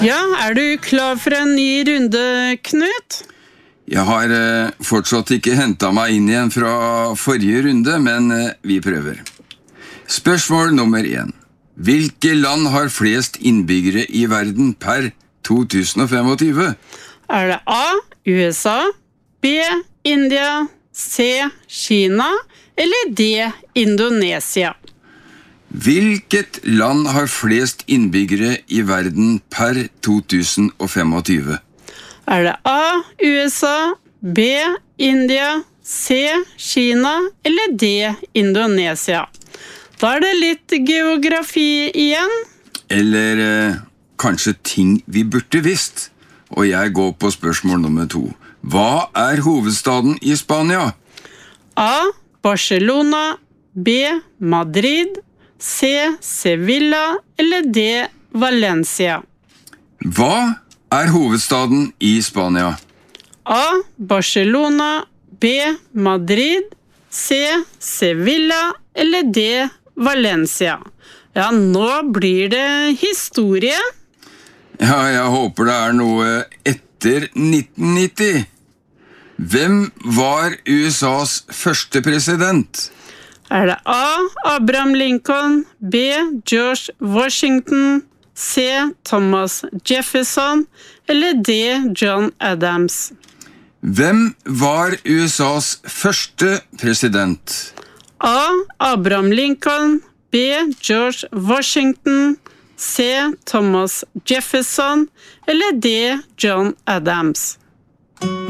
Ja, du klar for en ny runde, Knut? Jeg har fortsatt ikke hentet meg inn igjen fra forrige runde, men vi prøver. Spørsmål nummer 1. Hvilke land har flest innbyggere i verden per 2025? Det A, USA, B, India, C, Kina eller D, Indonesia? Hvilket land har flest innbyggere i verden per 2025? Det A, USA, B, India, C, Kina eller D, Indonesia? Da det litt geografi igjen. Eller kanskje ting vi burde visst. Og jeg går på spørsmål nummer 2. Hva er hovedstaden i Spania? A, Barcelona, B, Madrid, C, Sevilla eller D, Valencia? Hva er hovedstaden i Spania? A, Barcelona, B, Madrid, C, Sevilla eller D, Valencia? Ja, nå blir det historie. Ja, jeg håper det er noe etter 1990. Hvem var USAs første president? Det A, Abraham Lincoln, B, George Washington, C, Thomas Jefferson eller D, John Adams? Hvem var USAs første president? A, Abraham Lincoln, B, George Washington, C, Thomas Jefferson eller D, John Adams?